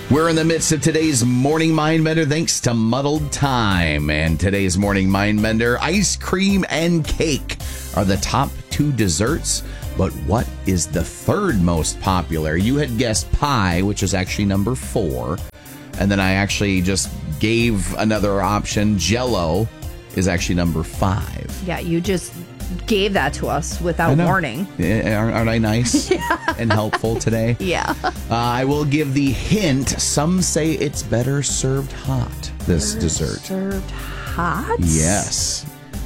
We're in the midst of today's Morning Mind Bender thanks to Muddled Time. And today's Morning Mind Bender, ice cream and cake are the top two desserts. But what is the third most popular? You had guessed pie, which is actually number 4. And then I actually just gave another option. Jell-O is actually number 5. Yeah, you just gave that to us without warning. Aren't I nice and helpful today? Yeah. I will give the hint. Some say it's better served hot, this dessert. Served hot? Yes.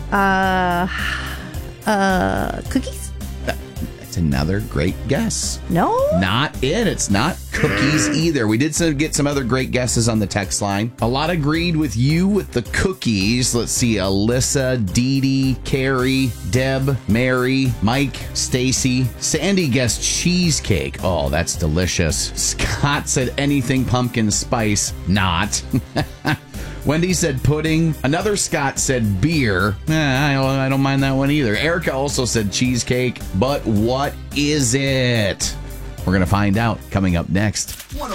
Cookies? That's another great guess. No? Not it. It's not cookies either. We did get some other great guesses on the text line. A lot agreed with you with the cookies. Let's see. Alyssa, Dee Dee, Carrie, Deb, Mary, Mike, Stacy. Sandy guessed cheesecake. Oh, that's delicious. Scott said anything pumpkin spice. Not. Wendy said pudding. Another Scott said beer. I don't mind that one either. Erica also said cheesecake. But what is it? We're going to find out coming up next.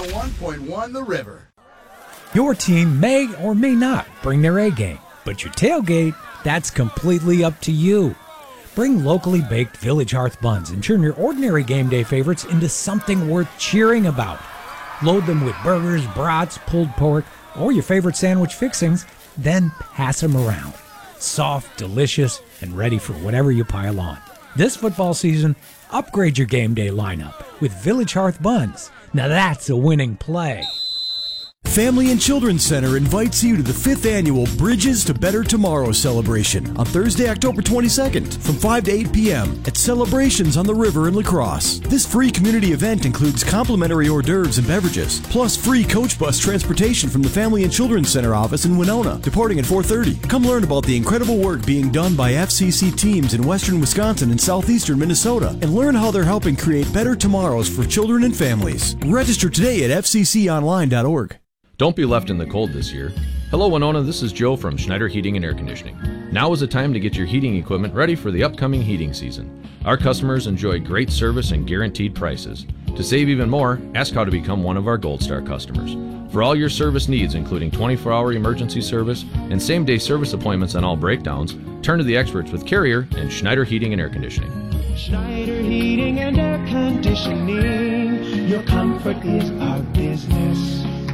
101.1 The River. Your team may or may not bring their A game, but your tailgate, that's completely up to you. Bring locally baked Village Hearth buns and turn your ordinary game day favorites into something worth cheering about. Load them with burgers, brats, pulled pork, or your favorite sandwich fixings, then pass them around. Soft, delicious, and ready for whatever you pile on. This football season, upgrade your game day lineup with Village Hearth buns. Now that's a winning play. Family and Children's Center invites you to the 5th annual Bridges to Better Tomorrow celebration on Thursday, October 22nd from 5 to 8 p.m. at Celebrations on the River in La Crosse. This free community event includes complimentary hors d'oeuvres and beverages, plus free coach bus transportation from the Family and Children's Center office in Winona, departing at 4:30. Come learn about the incredible work being done by FCC teams in western Wisconsin and southeastern Minnesota, and learn how they're helping create better tomorrows for children and families. Register today at fcconline.org. Don't be left in the cold this year. Hello, Winona. This is Joe from Schneider Heating and Air Conditioning. Now is the time to get your heating equipment ready for the upcoming heating season. Our customers enjoy great service and guaranteed prices. To save even more, ask how to become one of our Gold Star customers. For all your service needs, including 24-hour emergency service and same-day service appointments on all breakdowns, turn to the experts with Carrier and Schneider Heating and Air Conditioning. Schneider Heating and Air Conditioning. Your comfort is our business.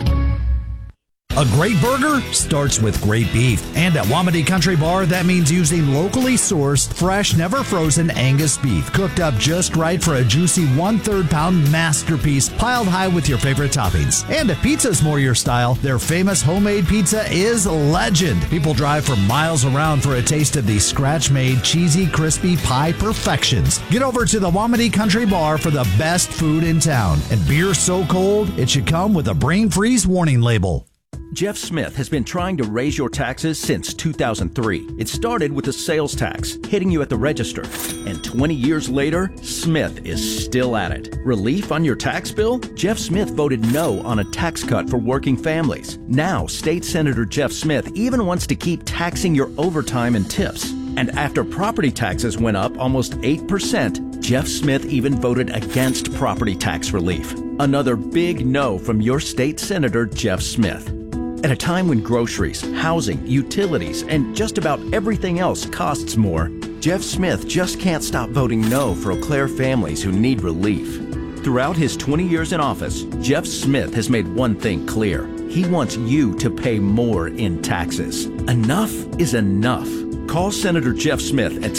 A great burger starts with great beef. And at Wamedy Country Bar, that means using locally sourced, fresh, never frozen Angus beef, cooked up just right for a juicy 1/3 pound masterpiece, piled high with your favorite toppings. And if pizza's more your style, their famous homemade pizza is legend. People drive for miles around for a taste of these scratch-made, cheesy, crispy pie perfections. Get over to the Wamedy Country Bar for the best food in town. And beer so cold, it should come with a brain freeze warning label. Jeff Smith has been trying to raise your taxes since 2003. It started with a sales tax, hitting you at the register. And 20 years later, Smith is still at it. Relief on your tax bill? Jeff Smith voted no on a tax cut for working families. Now, State Senator Jeff Smith even wants to keep taxing your overtime and tips. And after property taxes went up almost 8%, Jeff Smith even voted against property tax relief. Another big no from your state senator, Jeff Smith. At a time when groceries, housing, utilities, and just about everything else costs more, Jeff Smith just can't stop voting no for Eau Claire families who need relief. Throughout his 20 years in office, Jeff Smith has made one thing clear. He wants you to pay more in taxes. Enough is enough. Call Senator Jeff Smith at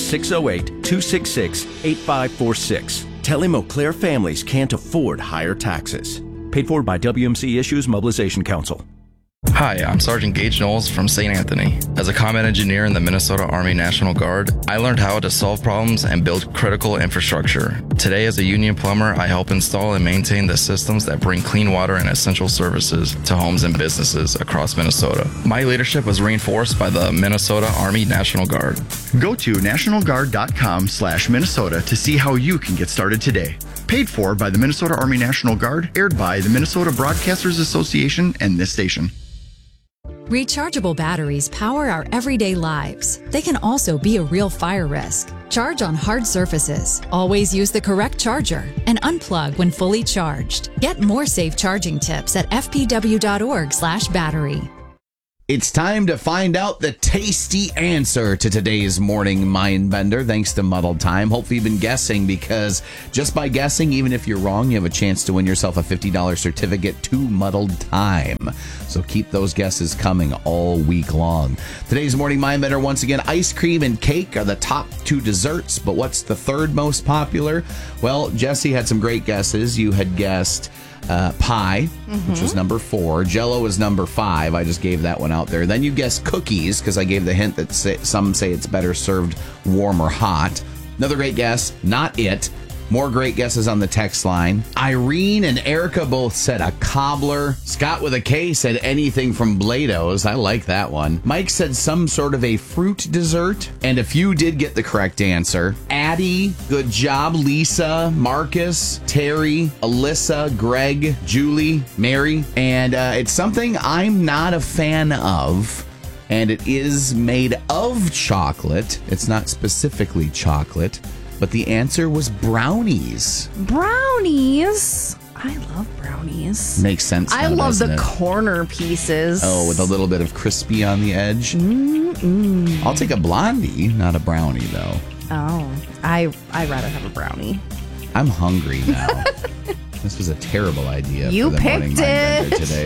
608-266-8546. Tell him Eau Claire families can't afford higher taxes. Paid for by WMC Issues Mobilization Council. Hi, I'm Sergeant Gage Knowles from St. Anthony. As a combat engineer in the Minnesota Army National Guard, I learned how to solve problems and build critical infrastructure. Today, as a union plumber, I help install and maintain the systems that bring clean water and essential services to homes and businesses across Minnesota. My leadership was reinforced by the Minnesota Army National Guard. Go to nationalguard.com/Minnesota to see how you can get started today. Paid for by the Minnesota Army National Guard, aired by the Minnesota Broadcasters Association and this station. Rechargeable batteries power our everyday lives. They can also be a real fire risk. Charge on hard surfaces. Always use the correct charger and unplug when fully charged. Get more safe charging tips at fpw.org/battery. It's time to find out the tasty answer to today's morning mind bender, thanks to Muddled Time. Hopefully you've been guessing, because just by guessing, even if you're wrong, you have a chance to win yourself a $50 certificate to Muddled Time. So keep those guesses coming all week long. Today's morning mind bender, once again, ice cream and cake are the top two desserts, but what's the third most popular? Well, Jesse had some great guesses. You had guessed pie, which was number 4. Jell-O is number 5. I just gave that one out there. Then you guessed cookies, because I gave the hint that some say it's better served warm or hot. Another great guess, not it. More great guesses on the text line. Irene and Erica both said a cobbler. Scott with a K said anything from Blado's. I like that one. Mike said some sort of a fruit dessert. And a few did get the correct answer. Addie, good job. Lisa, Marcus, Terry, Alyssa, Greg, Julie, Mary. And it's something I'm not a fan of. And it is made of chocolate. It's not specifically chocolate. But the answer was brownies. Brownies? I love brownies. Makes sense now, I love doesn't the it? corner pieces. Oh, with a little bit of crispy on the edge. I'll take a blondie, not a brownie, though. Oh, I'd rather have a brownie. I'm hungry now. This was a terrible idea You for the morning picked mind bender it. today.